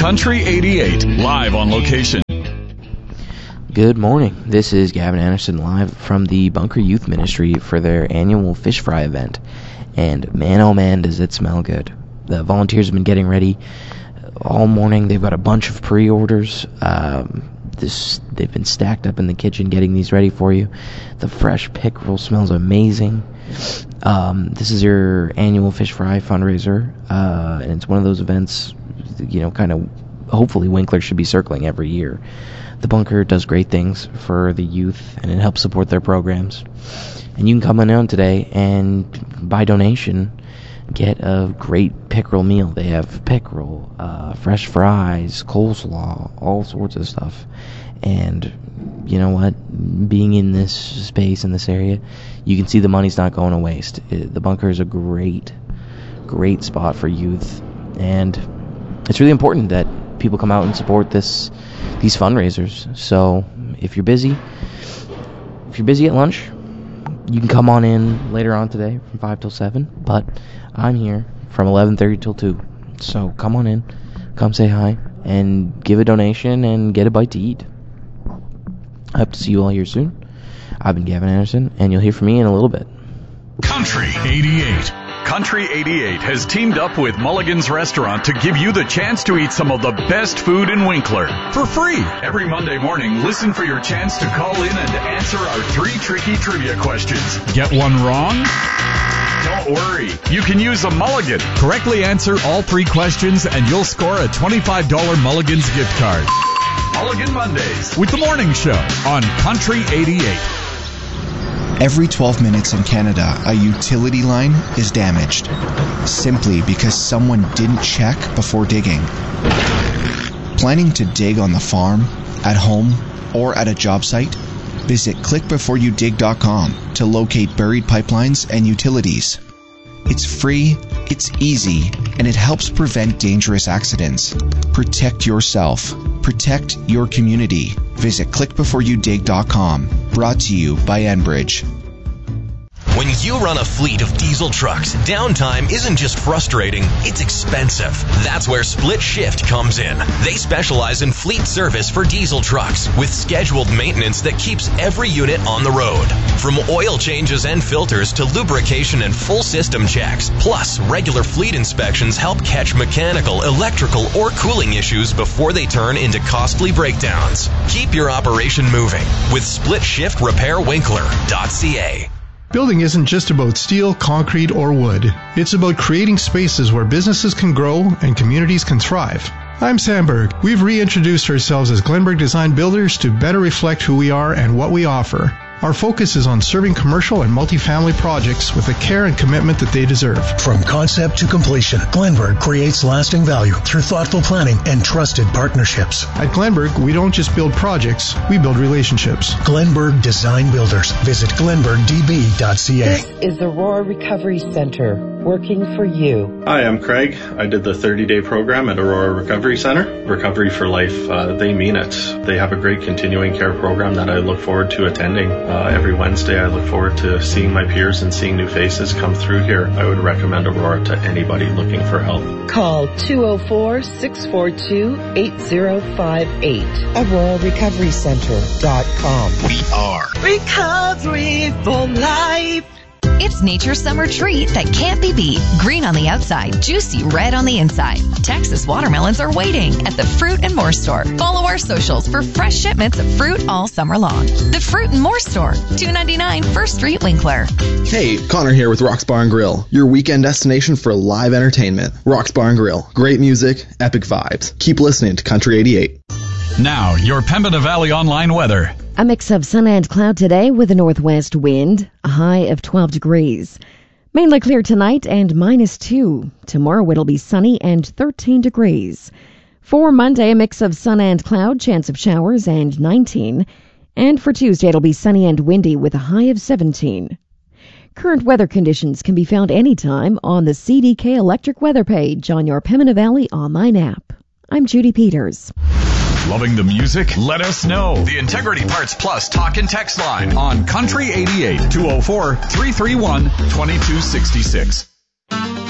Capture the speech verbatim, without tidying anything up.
Country eighty-eight, live on location. Good morning. This is Gavin Anderson live from the Bunker Youth Ministry for their annual fish fry event. And man, oh man, does it smell good. The volunteers have been getting ready all morning. They've got a bunch of pre-orders. Um, this, they've been stacked up in the kitchen getting these ready for you. The fresh pickerel smells amazing. Um, this is your annual fish fry fundraiser, uh, and it's one of those events, you know, kind of, hopefully Winkler should be circling every year. The Bunker does great things for the youth, and it helps support their programs. And you can come on down today and, by donation, get a great pickerel meal. They have pickerel, uh, fresh fries, coleslaw, all sorts of stuff. And you know what? Being in this space, in this area, you can see the money's not going to waste. It, the Bunker is a great, great spot for youth. And it's really important that people come out and support this these fundraisers. So if you're busy, if you're busy at lunch, you can come on in later on today from five till seven. But I'm here from eleven thirty till two. So come on in, come say hi, and give a donation and get a bite to eat. I hope to see you all here soon. I've been Gavin Anderson, and you'll hear from me in a little bit. Country eighty-eight. Country eighty-eight has teamed up with Mulligan's Restaurant to give you the chance to eat some of the best food in Winkler for free. Every Monday morning, listen for your chance to call in and answer our three tricky trivia questions. Get one wrong? Don't worry. You can use a Mulligan. Correctly answer all three questions and you'll score a twenty-five dollars Mulligan's gift card. Mulligan Mondays with the Morning Show on Country eighty-eight. Every twelve minutes in Canada, a utility line is damaged, simply because someone didn't check before digging. Planning to dig on the farm, at home, or at a job site? Visit click before you dig dot com to locate buried pipelines and utilities. It's free, it's easy, and it helps prevent dangerous accidents. Protect yourself. Protect your community. Visit click before you dig dot com. Brought to you by Enbridge. When you run a fleet of diesel trucks, downtime isn't just frustrating, it's expensive. That's where Split Shift comes in. They specialize in fleet service for diesel trucks with scheduled maintenance that keeps every unit on the road. From oil changes and filters to lubrication and full system checks, plus regular fleet inspections help catch mechanical, electrical, or cooling issues before they turn into costly breakdowns. Keep your operation moving with Split Shift Repair Winkler dot c a. Building isn't just about steel, concrete, or wood. It's about creating spaces where businesses can grow and communities can thrive. I'm Sam Berg. We've reintroduced ourselves as Glenberg Design Builders to better reflect who we are and what we offer. Our focus is on serving commercial and multifamily projects with the care and commitment that they deserve. From concept to completion, Glenberg creates lasting value through thoughtful planning and trusted partnerships. At Glenberg, we don't just build projects, we build relationships. Glenberg Design Builders. Visit glenberg d b dot c a. This is Aurora Recovery Center, working for you. Hi, I'm Craig. I did the thirty-day program at Aurora Recovery Center. Recovery for Life, uh, they mean it. They have a great continuing care program that I look forward to attending. Uh, every Wednesday, I look forward to seeing my peers and seeing new faces come through here. I would recommend Aurora to anybody looking for help. Call two oh four, six four two, eight oh five eight. Aurora Recovery Center dot com. We are Recovery for Life. It's nature's summer treat that can't be beat. Green on the outside, juicy red on the inside. Texas watermelons are waiting at the Fruit and More Store. Follow our socials for fresh shipments of fruit all summer long. The Fruit and More Store, two ninety-nine First Street, Winkler. Hey, Connor here with Rock's Bar and Grill, your weekend destination for live entertainment. Rock's Bar and Grill, great music, epic vibes. Keep listening to Country eighty-eight. Now, your Pembina Valley Online weather. A mix of sun and cloud today with a northwest wind, a high of twelve degrees. Mainly clear tonight and minus two. Tomorrow it'll be sunny and thirteen degrees. For Monday, a mix of sun and cloud, chance of showers, and nineteen. And for Tuesday, it'll be sunny and windy with a high of seventeen. Current weather conditions can be found anytime on the C D K Electric Weather page on your Pembina Valley online app. I'm Judy Peters. Loving the music? Let us know. The Integrity Parts Plus talk and text line on Country eighty-eight, two oh four, three three one, two two six six.